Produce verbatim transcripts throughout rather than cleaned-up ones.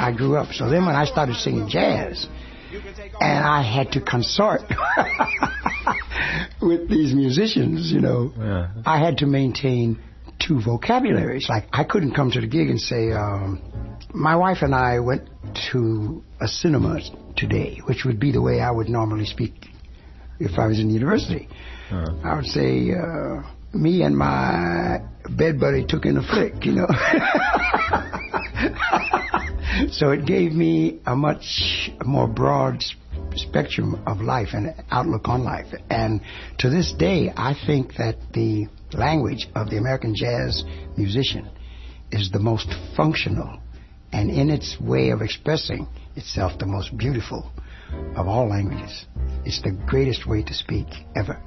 I grew up. So then when I started singing jazz, and I had to consort with these musicians, you know, yeah. I had to maintain two vocabularies. Like, I couldn't come to the gig and say, um, my wife and I went to a cinema today, which would be the way I would normally speak if I was in university. Uh-huh. I would say, uh, me and my bed buddy took in a flick, you know. So it gave me a much more broad spectrum of life and outlook on life. And to this day, I think that the language of the American jazz musician is the most functional and in its way of expressing itself the most beautiful of all languages. It's the greatest way to speak ever.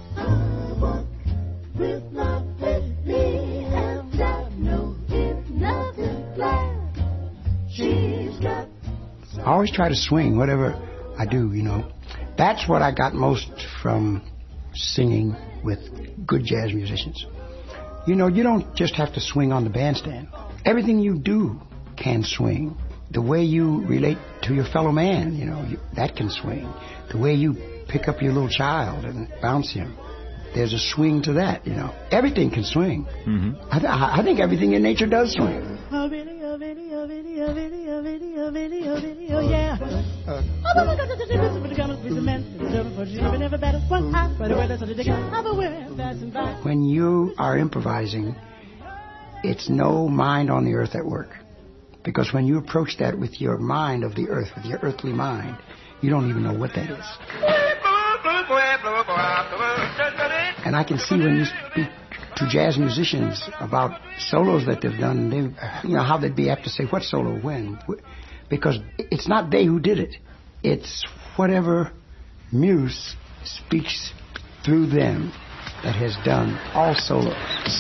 I always try to swing whatever I do, you know. That's what I got most from singing with good jazz musicians. You know, you don't just have to swing on the bandstand. Everything you do can swing. The way you relate to your fellow man, you know, you, that can swing. The way you pick up your little child and bounce him, there's a swing to that, you know. Everything can swing. Mm-hmm. I, th- I think everything in nature does swing. When you are improvising, it's no mind on the earth at work. Because when you approach that with your mind of the earth, with your earthly mind, you don't even know what that is. And I can see when you speak to jazz musicians about solos that they've done, they, you know, how they'd be apt to say, what solo, when? Because it's not they who did it. It's whatever muse speaks through them that has done all solos.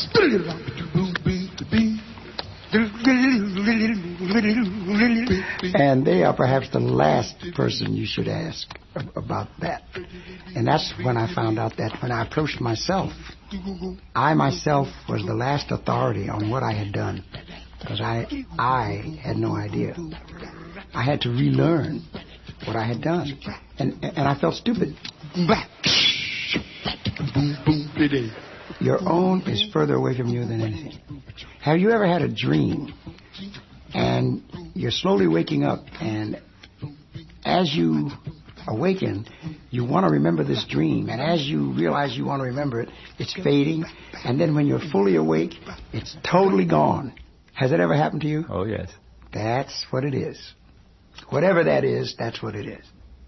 And they are perhaps the last person you should ask about that. And that's when I found out that when I approached myself, I myself was the last authority on what I had done. Because I, I had no idea. I had to relearn what I had done. And, and I felt stupid. Your own is further away from you than anything. Have you ever had a dream and you're slowly waking up, and as you awaken, you want to remember this dream, and as you realize you want to remember it, it's fading, and then when you're fully awake, it's totally gone. Has that ever happened to you? Oh, yes. That's what it is. Whatever that is, that's what it is.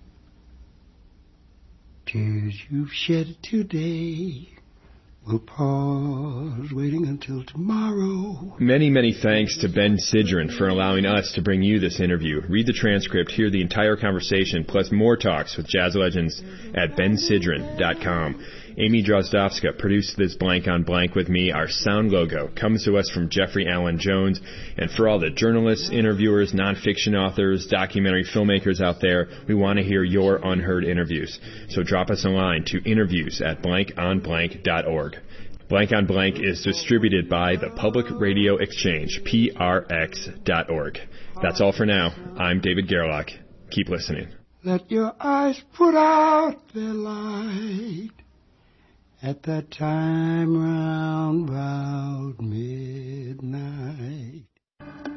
Tears you've shed today will pause, waiting until tomorrow. Many, many thanks to Ben Sidran for allowing us to bring you this interview. Read the transcript, hear the entire conversation, plus more talks with jazz legends at ben sidran dot com. Amy Drozdowska produced this Blank on Blank with me. Our sound logo comes to us from Jeffrey Allen Jones. And for all the journalists, interviewers, nonfiction authors, documentary filmmakers out there, we want to hear your unheard interviews. So drop us a line to interviews at blank on blank dot org. Blank on Blank is distributed by the Public Radio Exchange, P R X dot org. That's all for now. I'm David Gerlach. Keep listening. Let your eyes put out their light at that time round about midnight.